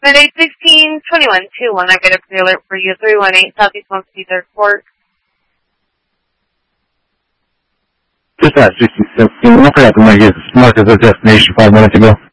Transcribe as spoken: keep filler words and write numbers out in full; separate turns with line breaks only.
Monday sixteen twenty-one two one, I got a pre-alert for you, three one eight Southeast one fifty-third Court.
Just at sixty-six, I forgot to mark it mark as a destination five minutes ago.